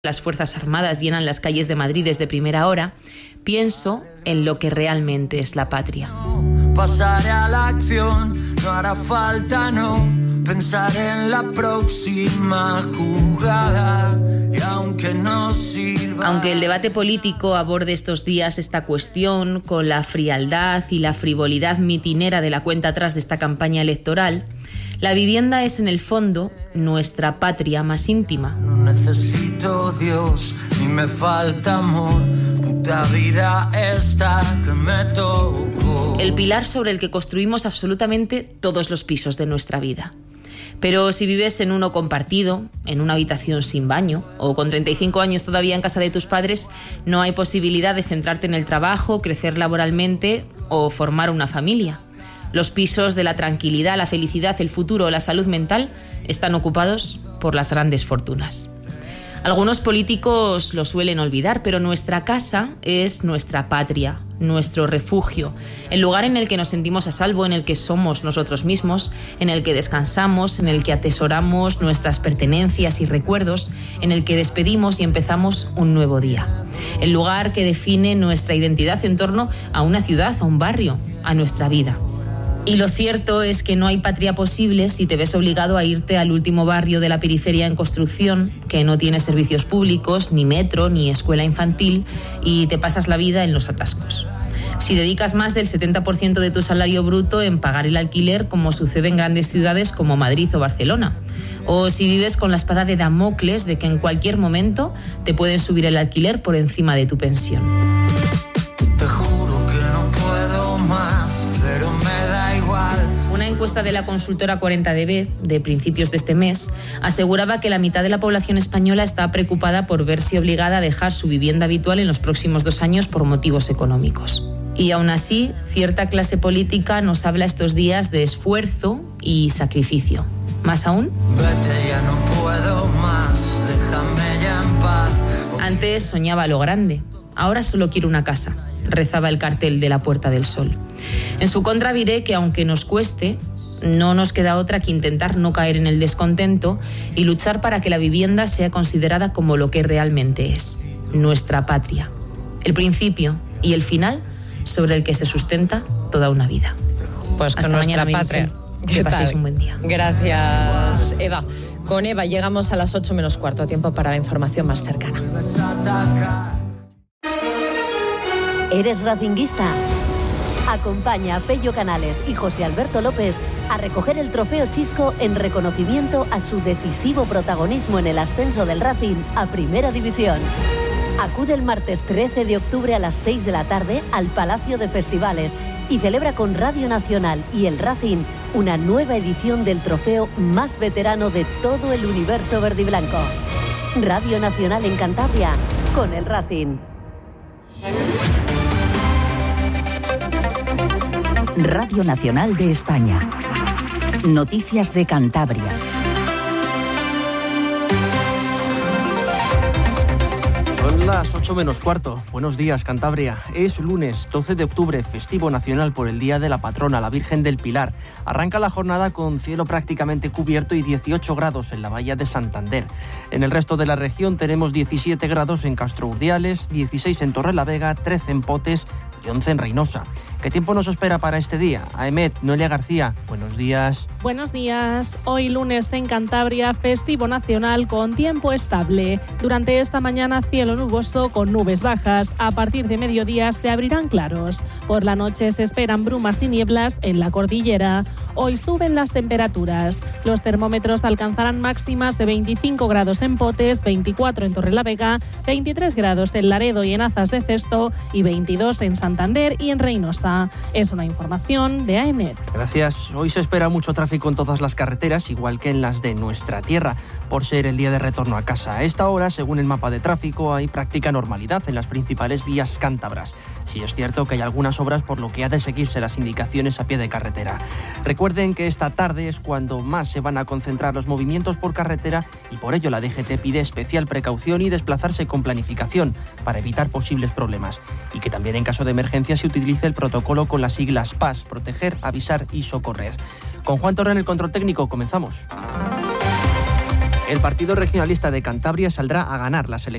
Las Fuerzas Armadas llenan las calles de Madrid desde primera hora, pienso en lo que realmente es la patria. Pasaré a la acción, no hará falta, no pensaré en la próxima jugada y aunque no sirva... Aunque el debate político aborde estos días esta cuestión con la frialdad y la frivolidad mitinera de la cuenta atrás de esta campaña electoral, la vivienda es en el fondo nuestra patria más íntima. No necesito Dios, ni me falta amor, puta vida esta que me tocó. El pilar sobre el que construimos absolutamente todos los pisos de nuestra vida. Pero si vives en uno compartido, en una habitación sin baño, o con 35 años todavía en casa de tus padres, no hay posibilidad de centrarte en el trabajo, crecer laboralmente o formar una familia. Los pisos de la tranquilidad, la felicidad, el futuro o la salud mental están ocupados por las grandes fortunas. Algunos políticos lo suelen olvidar, pero nuestra casa es nuestra patria, nuestro refugio, el lugar en el que nos sentimos a salvo, en el que somos nosotros mismos, en el que descansamos, en el que atesoramos nuestras pertenencias y recuerdos, en el que despedimos y empezamos un nuevo día. El lugar que define nuestra identidad en torno a una ciudad, a un barrio, a nuestra vida. Y lo cierto es que no hay patria posible si te ves obligado a irte al último barrio de la periferia en construcción, que no tiene servicios públicos, ni metro, ni escuela infantil, y te pasas la vida en los atascos. Si dedicas más del 70% de tu salario bruto en pagar el alquiler, como sucede en grandes ciudades como Madrid o Barcelona. O si vives con la espada de Damocles de que en cualquier momento te pueden subir el alquiler por encima de tu pensión. Te juro que no puedo más, pero me da igual. Una encuesta de la consultora 40DB de principios de este mes aseguraba que la mitad de la población española está preocupada por verse obligada a dejar su vivienda habitual en los próximos 2 años por motivos económicos. Y aún así, cierta clase política nos habla estos días de esfuerzo y sacrificio. ¿Más aún? Vete, ya no puedo más, déjame ya en paz. Antes soñaba lo grande, ahora solo quiero una casa, rezaba el cartel de la Puerta del Sol. En su contra diré que aunque nos cueste, no nos queda otra que intentar no caer en el descontento y luchar para que la vivienda sea considerada como lo que realmente es, nuestra patria. El principio y el final sobre el que se sustenta toda una vida. Pues con nuestra patria. Que paséis un buen día. Gracias, Eva. Con Eva llegamos a las 8 menos cuarto, tiempo para la información más cercana. ¿Eres racinguista? Acompaña a Pello Canales y José Alberto López a recoger el trofeo Chisco en reconocimiento a su decisivo protagonismo en el ascenso del Racing a Primera División. Acude el martes 13 de octubre a las 6 de la tarde al Palacio de Festivales y celebra con Radio Nacional y el Racing una nueva edición del trofeo más veterano de todo el universo verdiblanco. Radio Nacional en Cantabria con el Racing. Radio Nacional de España. Noticias de Cantabria. Son las 8 menos cuarto. Buenos días, Cantabria. Es lunes 12 de octubre, festivo nacional por el Día de la Patrona, la Virgen del Pilar. Arranca la jornada con cielo prácticamente cubierto y 18 grados en la bahía de Santander. En el resto de la región tenemos 17 grados en Castro Urdiales, 16 en Torrelavega, 13 en Potes y 11 en Reynosa. ¿Qué tiempo nos espera para este día? Aemet, Noelia García, buenos días. Buenos días. Hoy lunes en Cantabria, festivo nacional con tiempo estable. Durante esta mañana cielo nuboso con nubes bajas. A partir de mediodía se abrirán claros. Por la noche se esperan brumas y nieblas en la cordillera. Hoy suben las temperaturas. Los termómetros alcanzarán máximas de 25 grados en Potes, 24 en Torrelavega, 23 grados en Laredo y en Azas de Cesto y 22 en Santander y en Reynosa. Es una información de AEMET. Gracias. Hoy se espera mucho tráfico en todas las carreteras, igual que en las de nuestra tierra, por ser el día de retorno a casa. A esta hora, según el mapa de tráfico, hay práctica normalidad en las principales vías cántabras. Sí es cierto que hay algunas obras, por lo que ha de seguirse las indicaciones a pie de carretera. Recuerden que esta tarde es cuando más se van a concentrar los movimientos por carretera y por ello la DGT pide especial precaución y desplazarse con planificación para evitar posibles problemas. Y que también en caso de emergencia se utilice el protocolo con las siglas PAS, proteger, avisar y socorrer. Con Juan Torre en el control técnico, comenzamos. El Partido Regionalista de Cantabria saldrá a ganar las elecciones